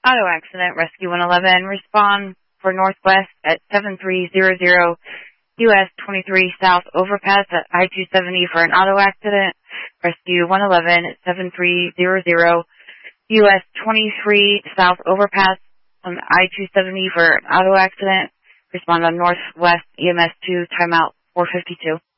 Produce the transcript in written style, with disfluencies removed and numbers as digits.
Auto accident, Rescue 111. Respond for Northwest at 7300 US 23 South Overpass at I-270 for an auto accident. Rescue 111 at 7300 US 23 South Overpass on I-270 for an auto accident. Respond on Northwest EMS 2, timeout 452.